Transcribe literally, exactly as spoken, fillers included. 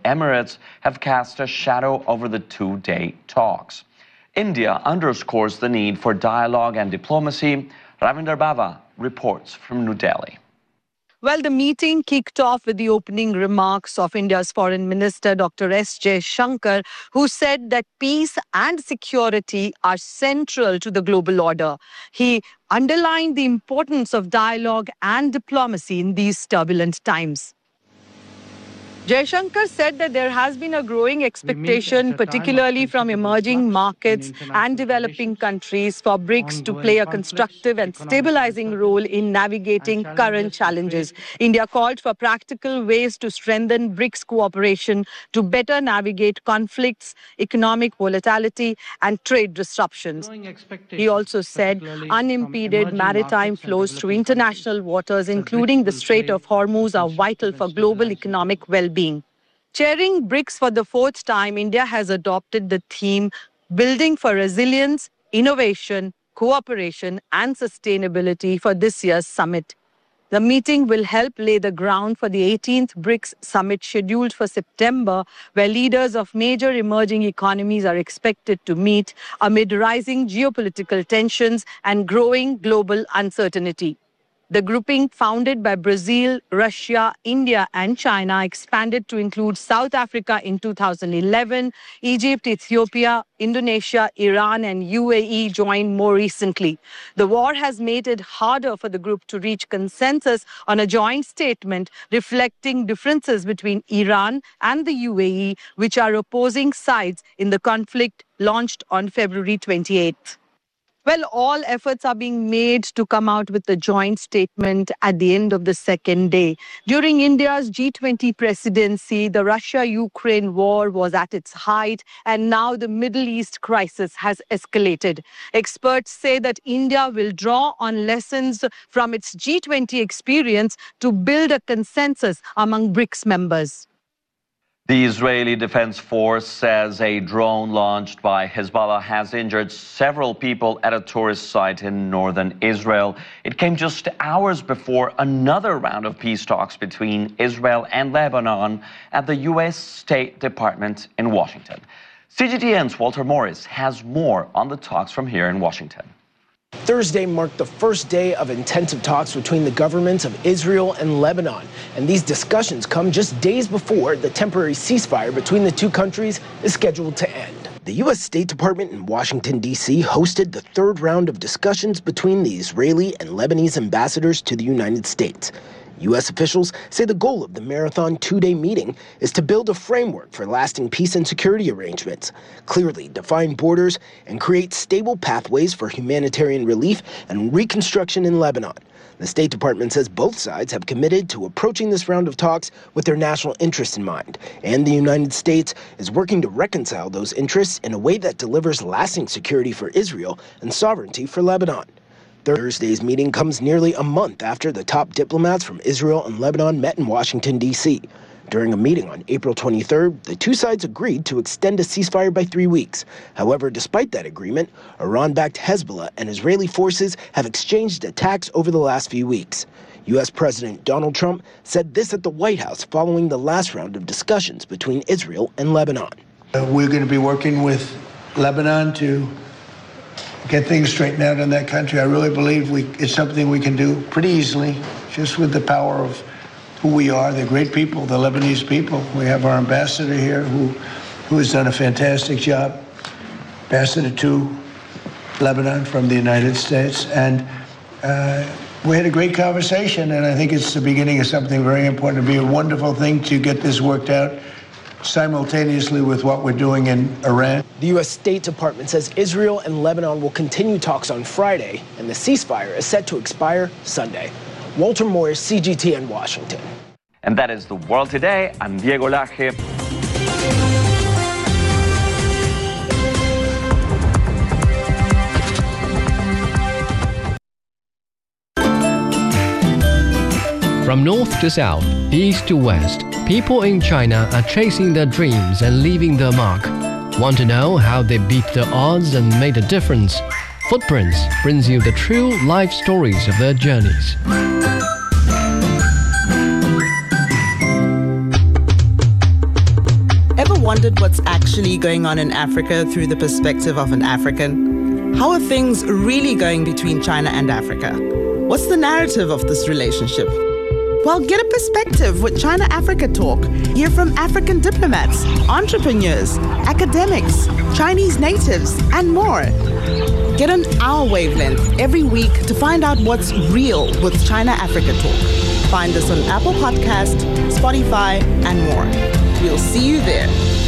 Emirates have cast a shadow over the two-day talks. India underscores the need for dialogue and diplomacy. Ravinder Bava reports from New Delhi. Well, the meeting kicked off with the opening remarks of India's Foreign Minister, Doctor S Jaishankar, who said that peace and security are central to the global order. He underlined the importance of dialogue and diplomacy in these turbulent times. Jaishankar said that there has been a growing expectation, particularly from emerging markets and developing countries, for BRICS to play a constructive and stabilizing role in navigating current challenges. India called for practical ways to strengthen BRICS cooperation to better navigate conflicts, economic volatility, and trade disruptions. He also said unimpeded maritime flows through international waters, including the Strait of Hormuz, are vital for global economic well-being. Being. Chairing BRICS for the fourth time, India has adopted the theme Building for Resilience, Innovation, Cooperation and Sustainability for this year's summit. The meeting will help lay the ground for the eighteenth BRICS summit scheduled for September, where leaders of major emerging economies are expected to meet amid rising geopolitical tensions and growing global uncertainty. The grouping, founded by Brazil, Russia, India and China, expanded to include South Africa in two thousand eleven. Egypt, Ethiopia, Indonesia, Iran and U A E joined more recently. The war has made it harder for the group to reach consensus on a joint statement reflecting differences between Iran and the U A E, which are opposing sides in the conflict launched on February twenty-eighth. Well, all efforts are being made to come out with a joint statement at the end of the second day. During India's G twenty presidency, the Russia-Ukraine war was at its height, and now the Middle East crisis has escalated. Experts say that India will draw on lessons from its G twenty experience to build a consensus among BRICS members. The Israeli Defense Force says a drone launched by Hezbollah has injured several people at a tourist site in northern Israel. It came just hours before another round of peace talks between Israel and Lebanon at the U S State Department in Washington. C G T N's Walter Morris has more on the talks from here in Washington. Thursday marked the first day of intensive talks between the governments of Israel and Lebanon. And these discussions come just days before the temporary ceasefire between the two countries is scheduled to end. The U S State Department in Washington, D C hosted the third round of discussions between the Israeli and Lebanese ambassadors to the United States. U S officials say the goal of the marathon two-day meeting is to build a framework for lasting peace and security arrangements, clearly define borders, and create stable pathways for humanitarian relief and reconstruction in Lebanon. The State Department says both sides have committed to approaching this round of talks with their national interests in mind, and the United States is working to reconcile those interests in a way that delivers lasting security for Israel and sovereignty for Lebanon. Thursday's meeting comes nearly a month after the top diplomats from Israel and Lebanon met in Washington, D C During a meeting on April twenty-third, the two sides agreed to extend a ceasefire by three weeks. However, despite that agreement, Iran-backed Hezbollah and Israeli forces have exchanged attacks over the last few weeks. U S President Donald Trump said this at the White House following the last round of discussions between Israel and Lebanon. Uh, we're going to be working with Lebanon to get things straightened out in that country. I really believe we, it's something we can do pretty easily, just with the power of who we are. They're great people, the Lebanese people. We have our ambassador here who, who has done a fantastic job, ambassador to Lebanon from the United States. And uh, we had a great conversation, and I think it's the beginning of something very important. It'd be a wonderful thing to get this worked out simultaneously with what we're doing in Iran. The U S State Department says Israel and Lebanon will continue talks on Friday, and the ceasefire is set to expire Sunday. Walter Morris, C G T N, Washington. And that is The World Today. I'm Diego Laje. From north to south, east to west, people in China are chasing their dreams and leaving their mark. Want to know how they beat the odds and made a difference? Footprints brings you the true life stories of their journeys. Ever wondered what's actually going on in Africa through the perspective of an African? How are things really going between China and Africa? What's the narrative of this relationship? Well, get a perspective with China Africa Talk. Hear from African diplomats, entrepreneurs, academics, Chinese natives, and more. Get on our wavelength every week to find out what's real with China Africa Talk. Find us on Apple Podcast, Spotify, and more. We'll see you there.